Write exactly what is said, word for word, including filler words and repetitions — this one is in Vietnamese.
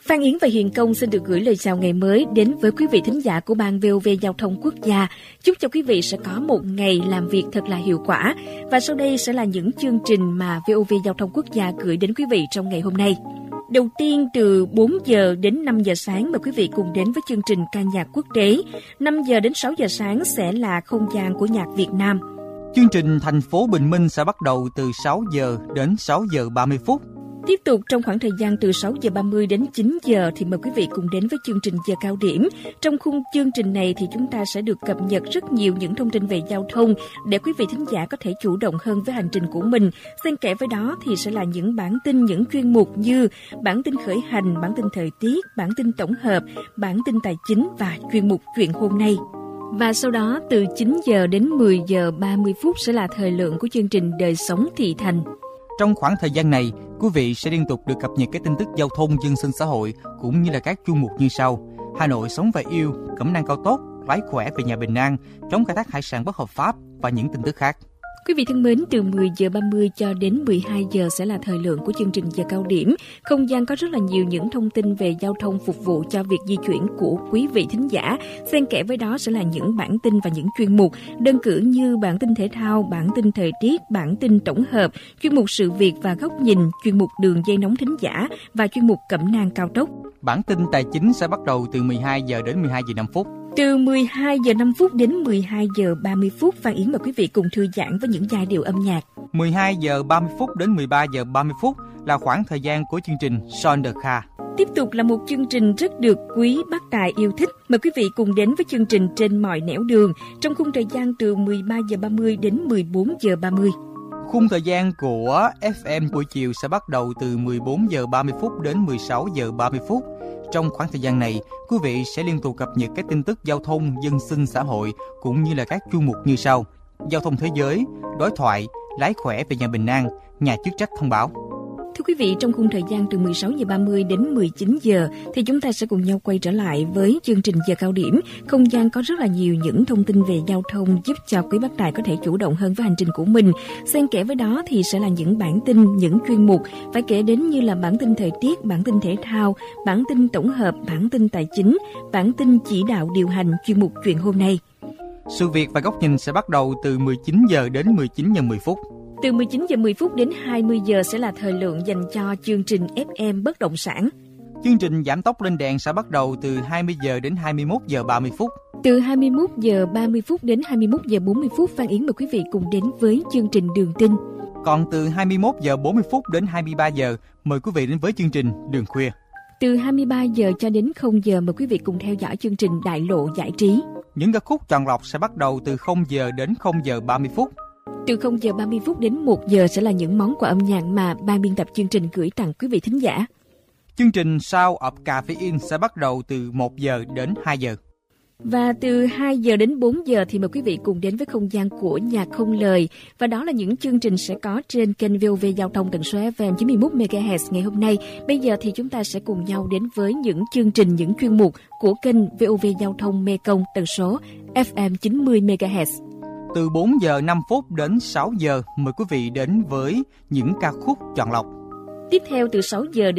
Phan Yến và Hiền Công xin được gửi lời chào ngày mới đến với quý vị thính giả của Ban vê o vê Giao thông Quốc gia. Chúc cho quý vị sẽ có một ngày làm việc thật là hiệu quả. Và sau đây sẽ là những chương trình mà vê o vê Giao thông Quốc gia gửi đến quý vị trong ngày hôm nay. Đầu tiên từ bốn giờ đến năm giờ sáng mời quý vị cùng đến với chương trình ca nhạc quốc tế. năm giờ đến sáu giờ sáng sẽ là không gian của nhạc Việt Nam. Chương trình Thành phố Bình Minh sẽ bắt đầu từ sáu giờ đến sáu giờ ba mươi phút. Tiếp tục trong khoảng thời gian từ sáu giờ ba mươi đến chín giờ thì mời quý vị cùng đến với chương trình Giờ Cao Điểm. Trong khung chương trình này thì chúng ta sẽ được cập nhật rất nhiều những thông tin về giao thông để quý vị thính giả có thể chủ động hơn với hành trình của mình. Xen kẽ với đó thì sẽ là những bản tin, những chuyên mục như bản tin khởi hành, bản tin thời tiết, bản tin tổng hợp, bản tin tài chính và chuyên mục Chuyện hôm nay. Và sau đó từ chín giờ đến mười giờ ba mươi phút sẽ là thời lượng của chương trình Đời Sống Thị Thành. Trong khoảng thời gian này, quý vị sẽ liên tục được cập nhật các tin tức giao thông, dân sinh xã hội cũng như là các chuyên mục như sau: Hà Nội sống và yêu, cẩm nang cao tốc, lái khỏe về nhà bình an, chống khai thác hải sản bất hợp pháp và những tin tức khác. Quý vị thân mến, từ mười giờ ba mươi cho đến mười hai giờ sẽ là thời lượng của chương trình Giờ Cao Điểm. Không gian có rất là nhiều những thông tin về giao thông phục vụ cho việc di chuyển của quý vị thính giả. Xen kẽ với đó sẽ là những bản tin và những chuyên mục đơn cử như bản tin thể thao, bản tin thời tiết, bản tin tổng hợp, chuyên mục sự việc và góc nhìn, chuyên mục đường dây nóng thính giả và chuyên mục cẩm nang cao tốc. Bản tin tài chính sẽ bắt đầu từ mười hai giờ đến mười hai giờ năm phút. Từ mười hai giờ năm phút đến mười hai giờ ba mươi phút, Phan Yến mời quý vị cùng thư giãn với những giai điệu âm nhạc. mười hai giờ ba mươi phút đến mười ba giờ ba mươi phút là khoảng thời gian của chương trình Son the Car. Tiếp tục là một chương trình rất được quý bác tài yêu thích. Mời quý vị cùng đến với chương trình Trên mọi nẻo đường trong khung thời gian từ mười ba giờ ba mươi đến mười bốn giờ ba mươi. Khung thời gian của ép em buổi chiều sẽ bắt đầu từ mười bốn giờ ba mươi phút đến mười sáu giờ ba mươi phút. Trong khoảng thời gian này, quý vị sẽ liên tục cập nhật các tin tức giao thông, dân sinh xã hội cũng như là các chuyên mục như sau: Giao thông thế giới, đối thoại, lái khỏe về nhà bình an, nhà chức trách thông báo. Thưa quý vị, trong khung thời gian từ mười sáu giờ ba mươi đến mười chín giờ thì chúng ta sẽ cùng nhau quay trở lại với chương trình Giờ Cao Điểm. Không gian có rất là nhiều những thông tin về giao thông giúp cho quý bác tài có thể chủ động hơn với hành trình của mình. Xen kẽ với đó thì sẽ là những bản tin, những chuyên mục phải kể đến như là bản tin thời tiết, bản tin thể thao, bản tin tổng hợp, bản tin tài chính, bản tin chỉ đạo điều hành, chuyên mục Chuyện hôm nay. Sự việc và góc nhìn sẽ bắt đầu từ mười chín giờ đến mười chín giờ mười phút. Từ mười chín giờ mười phút đến hai mươi giờ sẽ là thời lượng dành cho chương trình ép em bất động sản. Chương trình giảm tốc lên đèn sẽ bắt đầu từ hai mươi giờ đến hai mươi mốt giờ ba mươi phút. Từ hai mươi mốt giờ ba mươi phút đến hai mươi mốt giờ bốn mươi phút, Phan Yến mời quý vị cùng đến với chương trình Đường Tin. Còn từ hai mươi mốt giờ bốn mươi phút đến hai mươi ba giờ, mời quý vị đến với chương trình Đường Khuya. Từ hai mươi ba giờ cho đến không giờ, mời quý vị cùng theo dõi chương trình Đại lộ giải trí. Những ca khúc chọn lọc sẽ bắt đầu từ không giờ đến không giờ ba mươi phút. Từ không giờ ba mươi phút đến một giờ sẽ là những món quà âm nhạc mà ban biên tập chương trình gửi tặng quý vị thính giả. Chương trình Sound of Caffeine sẽ bắt đầu từ một giờ đến hai giờ. Và từ hai giờ đến bốn giờ thì mời quý vị cùng đến với không gian của nhạc không lời. Và đó là những chương trình sẽ có trên kênh vê o vê Giao thông tần số ép em chín mươi mốt mê ga héc ngày hôm nay. Bây giờ thì chúng ta sẽ cùng nhau đến với những chương trình, những chuyên mục của kênh vê o vê Giao thông Mê Công tần số ép em chín mươi mê ga héc. Từ bốn giờ năm phút đến sáu giờ, mời quý vị đến với những ca khúc chọn lọc. Tiếp theo từ sáu giờ đến